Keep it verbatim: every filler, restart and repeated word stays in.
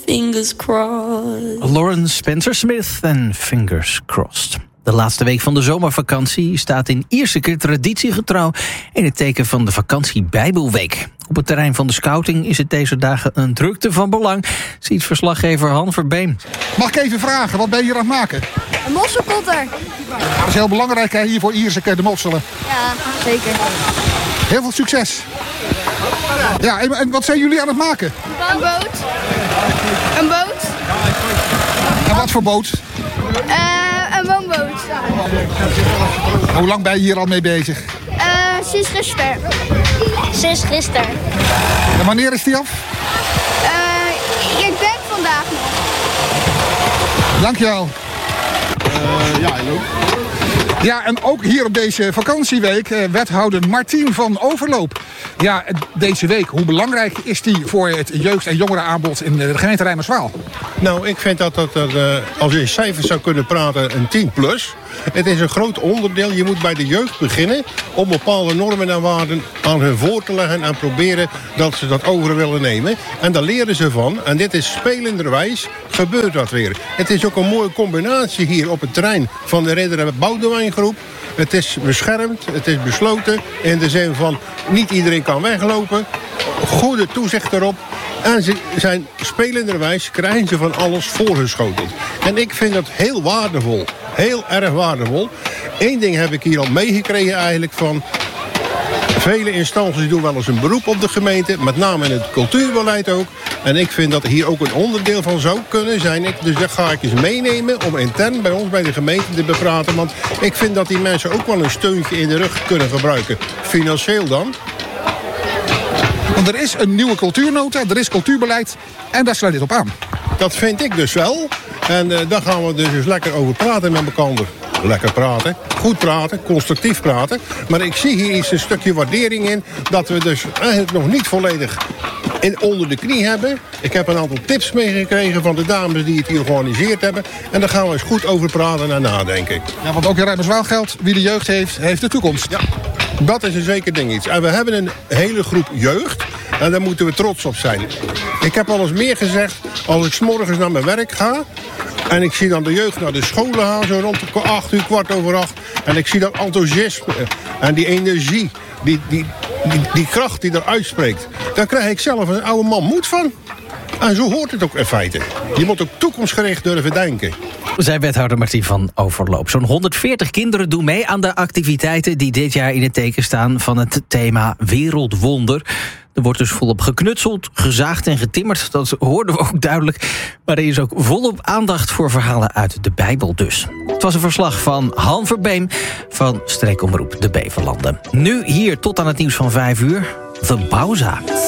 fingers crossed. Lawrence Spencer Smith en Fingers Crossed. De laatste week van de zomervakantie staat in Ierse keer traditiegetrouw in het teken van de vakantie Bijbelweek. Op het terrein van de scouting is het deze dagen een drukte van belang, ziet verslaggever Han Verbeem. Mag ik even vragen, wat ben je hier aan het maken? Een mosselkotter. Dat is heel belangrijk hè, hier voor Ierse keer de mosselen. Ja, zeker. Heel veel succes. Ja, en, en wat zijn jullie aan het maken? Een boot. Een boot. En wat voor boot? Uh, een woonboot. Hoe lang ben je hier al mee bezig? Uh, sinds gisteren. Sinds gisteren. En wanneer is die af? Uh, ik denk vandaag nog. Dankjewel. Uh, ja, hallo. Ja, en ook hier op deze vakantieweek, eh, wethouder Martien van Overloop. Ja, deze week, hoe belangrijk is die voor het jeugd- en jongerenaanbod in de gemeente Reimerswaal? Nou, ik vind dat dat, er, uh, als je in cijfers zou kunnen praten, een tien plus. Het is een groot onderdeel. Je moet bij de jeugd beginnen om bepaalde normen en waarden aan hun voor te leggen en proberen dat ze dat over willen nemen. En daar leren ze van. En dit is spelenderwijs gebeurt dat weer. Het is ook een mooie combinatie hier op het terrein van de Ridder Boudewijngroep. Het is beschermd, het is besloten in de zin van niet iedereen kan weglopen. Goede toezicht erop. En ze zijn spelenderwijs, krijgen ze van alles voorgeschoteld. En ik vind dat heel waardevol. Heel erg waardevol. Eén ding heb ik hier al meegekregen eigenlijk van... Vele instanties doen wel eens een beroep op de gemeente. Met name in het cultuurbeleid ook. En ik vind dat hier ook een onderdeel van zou kunnen zijn. Ik, dus dat ga ik eens meenemen om intern bij ons bij de gemeente te bepraten. Want ik vind dat die mensen ook wel een steuntje in de rug kunnen gebruiken. Financieel dan. Want er is een nieuwe cultuurnota, er is cultuurbeleid en daar sluit dit op aan. Dat vind ik dus wel. En uh, daar gaan we dus eens lekker over praten met elkaar. Lekker praten, goed praten, constructief praten. Maar ik zie hier iets een stukje waardering in... dat we dus eigenlijk nog niet volledig in, onder de knie hebben. Ik heb een aantal tips meegekregen van de dames die het hier georganiseerd hebben. En daar gaan we eens goed over praten en nadenken. Ja, want ook in Reimerswaal geldt, wie de jeugd heeft, heeft de toekomst. Ja, dat is een zeker ding iets. En we hebben een hele groep jeugd. En daar moeten we trots op zijn. Ik heb al eens meer gezegd, als ik 's morgens naar mijn werk ga... en ik zie dan de jeugd naar de scholen gaan, zo rond de acht uur, kwart over acht... en ik zie dat enthousiasme en die energie, die, die, die, die kracht die er uitspreekt... daar krijg ik zelf een oude man moed van. En zo hoort het ook in feite. Je moet ook toekomstgericht durven denken. Zij wethouder Martien van Overloop. Zo'n honderdveertig kinderen doen mee aan de activiteiten... die dit jaar in het teken staan van het thema Wereldwonder. Er wordt dus volop geknutseld, gezaagd en getimmerd. Dat hoorden we ook duidelijk. Maar er is ook volop aandacht voor verhalen uit de Bijbel dus. Het was een verslag van Han Verbeem van streekomroep De Beverlanden. Nu hier tot aan het nieuws van vijf uur. The Bauza.